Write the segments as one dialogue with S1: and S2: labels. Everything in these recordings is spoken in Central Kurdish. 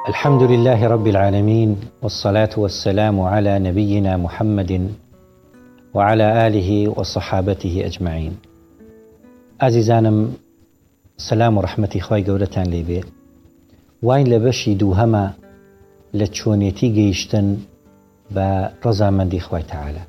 S1: الحمد لله رب العالمين والصلاة والسلام على نبينا محمد وعلى آله وصحابته أجمعين. عزيزانم سلام ورحمة خوای گەورەتان لێبێ. وای لە بەشی دووهەمە لە چۆنێتی گەیشتن بە ڕەزامەندی خوای تەعالە.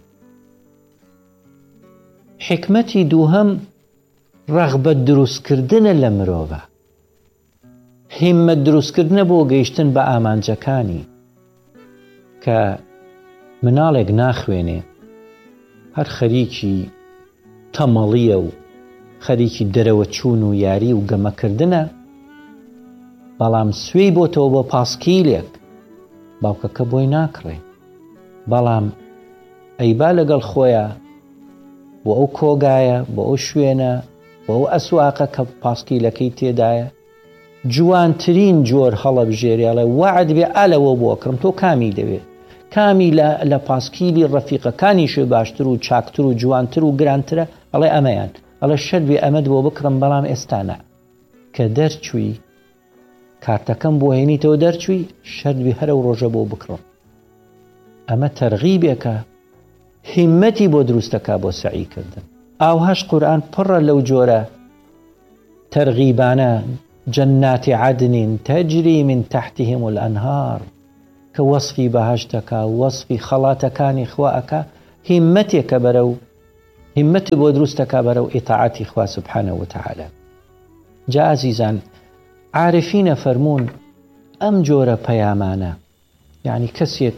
S1: حکمەتی دووهەم ڕەغبەت دروستکردنە لە مرۆڤە، هیممەت دروستکردنە بۆ گەیشتن بە ئامانجەکانی کە مناڵێک ناخوێنێ هەر خەریکی تەمەڵیە و خەریکی دەرەوە چوون و یاری و گەمەکردنە، بەڵام سوێی بۆتەوە بە پاسکیلێک باوکەکە بۆی ناکڕێ، بەڵام ئەیبا لەگەڵ خۆیە بۆ ئەو کۆگایە، بۆ ئەو شوێنە، بۆ ئەو ئەسواقە کە پاسکیلەکەی تێدایە جوانترین جۆر هەڵە بژێریاڵێ وعد بێ ئالەوە بۆ ئەکڕم، تۆ کامی دەوێت، کامی لە پاسکیلی ڕەفیقەکانی شوێ باشتر و چاکتر و جوانتر و گرانترە، ئەڵێ ئەمەیان، ئەڵێ شەر بێ ئەمەد بۆ بکڕم، بەڵام ئێستانە کە دەرچووی کارتەکەم بۆ هێنیتەوە دەرچووی شەر بێ هەرە و ڕۆژە بۆ بکڕم. ئەمە تەرغیبێکە هیممەتی بۆ دروستەکە بۆ سعیکردن. ئاوهەش قورئان پڕە لەو جۆرە تەرغیبانە، جەنات عەدن تەجری من تحتهم الأنهار کە وەصفی بەهەشتەکە، وەصفی خەڵاتەکانی خواەکە، هیممەتێکە بەرەو هیممەتی بۆ دروستەکە بەرەو ئیطاعەتی خوا سبحانه وتعالى. جا عزیزان عارفینە فەرمون ئەم جۆرە پەیامانە، یعنی کەسێک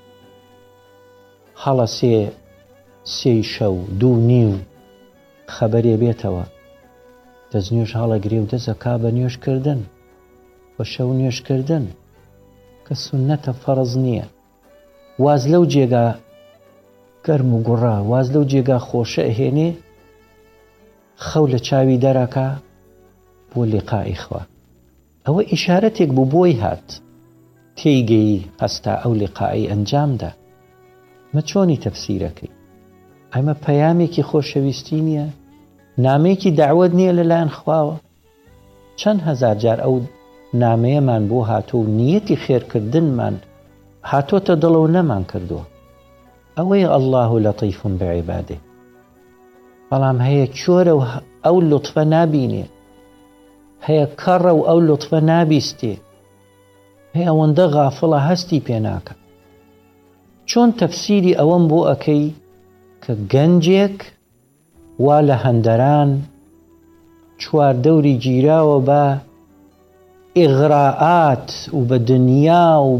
S1: هەڵە سێی شەو دوو نیو خەبەرێ بێتەوە دەستنوێژ هەڵەگرێ و دەزەکا بە نوێژکردن بە شەو نوێژکردن کە سونەتە فەرز نییە، واز لەو جێگا گەرم و گوڕا، واز لەو جێگا خۆشە ئەهێنێ، خەو لە چاوی دەرەکە بۆ لیقائی خوا. ئەوە ئیشارەتێک بوو بۆی هات تێیگەی هەستا ئەو لیقائی ئەنجامدا. مە چۆنی تەفسیرەکەی؟ ئەمە پەیامێکی خۆشەویستی نییە؟ نامەیەکی داوەت نییە لەلایەن خواوە؟ چەند هەزار جار ئەو نامەیەمان بۆ هاتۆ و نیەتی خێرکردنمان هاتۆتە دڵە و نەمان کردووە. ئەوەی ئەڵڵاه لەطیف بعیبادێ، بەڵام هەیە کۆرە و ئەو لوتفە نابینێ، هەیە کەڕە و ئەو لوتفە نابیستێ، هەیە ئەوەندە غافڵە هەستی پێ ناکە. چۆن تەفسیری ئەوەم بۆ ئەکەی کە گەنجێک وا لە هەندەران چواردەوری گیراوە بە ئیغراءات و بە دنیا و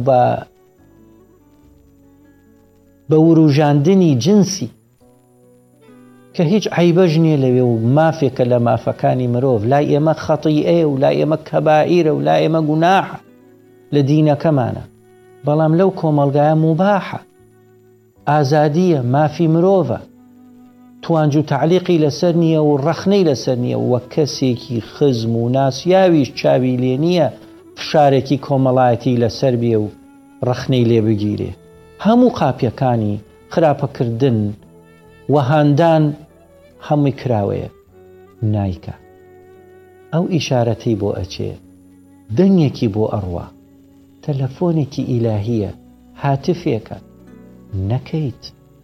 S1: بە وروژاندنی جنسی کە هیچ عیبەش نییە لەوێ و مافێکە لە مافەکانی مرۆڤ، لای ئێمە خەتیئەیە و لای ئێمە کەبائیرە و لای ئێمە گوناحە لە دینەکەمانە، بەڵام لەو کۆمەڵگایە موباحە، ئازادیە، مافی مرۆڤە، توانج و تعلیقی لەسەر نییە و ڕەخنەی لەسەر نییە، وە کەسێکی خزم و ناسیاویش چاوی لێ نییە فشارێکی کۆمەڵایەتی لەسەر بێ و ڕەخنەی لێ بگیرێ. هەموو قاپیەکانی خراپەکردن وەهاندان هەمووی کراوەیە نایکە. ئەو ئیشارەتی بۆ ئەچێ، دەنگێکی بۆ ئەڕوا، تەلەفۆنێکی ئیلاهیە، هاتفێکە نەکەیت.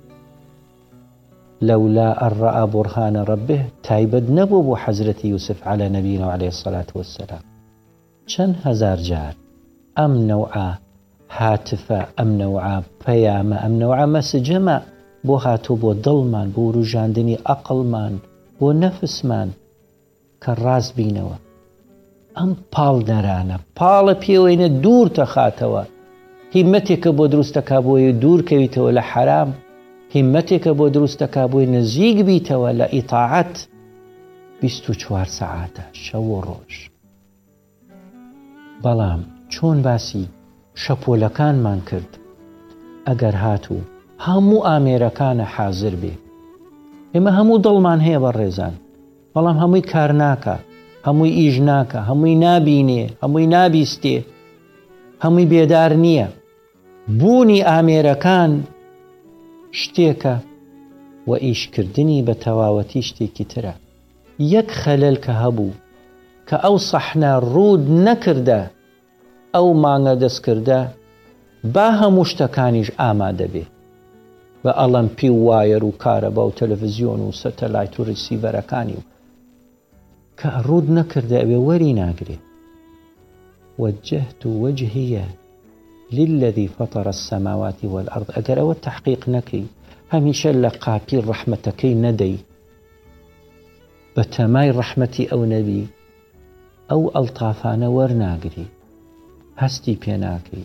S1: لولا أن رأى برهان ربه تایبەت نەبوو بۆ حەزرەتی یوسف على نبينا عليه الصلاة والسلام. چەند هەزار جار ئەم نەوعە هاتفە، ئەم نەوعە پەیامە، ئەم نەوعە مەسجەمە بۆ هاتوو بۆ دڵمان، بۆ ڕوژاندنی عەقڵمان، بۆ نەفسمان کە ڕاست بینەوە. ئەم پاڵ دەرانە پاڵە پێوەینە دوور تەخاتەوە، هیممەتێکە بۆ دروستەکە بۆی دوور کەویتەوە لە حرام، هیممەتێکە بۆ دروستەکە بۆی نزیک بیتەوە لە ئیطاعەت 24 سەعاتە شەو و ڕۆژ. بەڵام چۆن باسی شەپۆلەکانمان کرد، ئەگەر هاتوو هەموو ئامێرەکانە حازر بێ، ئێمە هەموو دڵمان هەیە بە ڕێزان، بەڵام هەمووی کار ناکە، هەمووی ئیژ ناکە، هەمووی نابینێ، هەمووی نابیستێ، هەمووی بێدار نییە. بوونی ئامێرەکان شتێکە و ئیشکردنی بە تەواوەتی شتێکی ترە. یەک خەلەل کە هەبوو کە ئەو سەحنە ڕوود نەکردە ئەو مانگە دەستکردە با هەموو شتەکانیش ئامادە بێ بە ئەڵەمپی و وایر و کارەبا و تەلەڤیزیۆن و سەتەلایت و ڕیسیڤەرەکانی و کە ڕوود نەکردە ئەوێ وەری ناگرێ. وجهت وجهي للذي فطر السماوات والأرض. ئەگەر ئەوە تحقیق نەکەی هەمیشە لە قاپی ڕەحمەتەکەی نەدەی بە تەمای ڕەحمەتی ئەو نەبی ئەو ئەڵتافانە وەرناگری هەستی پێ ناکەی.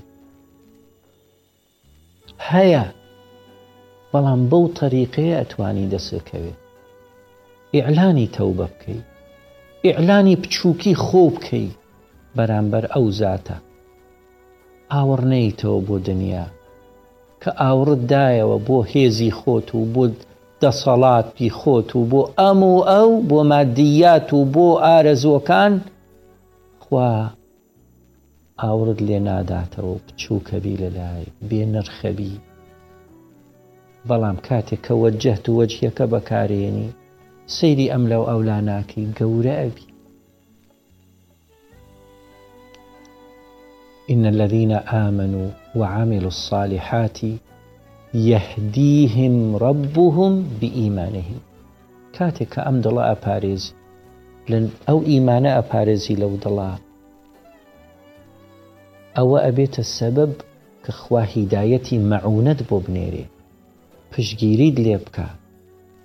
S1: هەیە بەڵام بەو تەریقەیە ئەتوانی دەسەکەوێت. ئیعلانی تەوبە بکەی، ئیعلانی بچووکی خۆ بکەی بەرامبەر ئەو زاتە. ئاوەڕ نەیتەوە بۆ دنیا کە ئاوڕت دایەوە بۆ هێزی خۆت و بۆ دەسەڵاتی خۆت و بۆ ئەم و ئەو بۆ مادیات و بۆ ئارەزوەکان، خوا ئاوڕت لێ ناداتەوە بچووکەبی لەلای بێ نرخەبی. بەڵام کاتێک کە وەجهت و وەجهیەکە بەکارێنی سەیری ئەم لەو ئەولا ناکەی گەورە ئەبی. إن الذين آمنوا وعملوا الصالحات يهديهم ربهم بإيمانهم. كاتك أم دلا أباريز لن أو إيمان أباريزي لو دلا أو أبيت السبب كخوا هدايتي معونة بوبنيري پشگیرید لێ بکە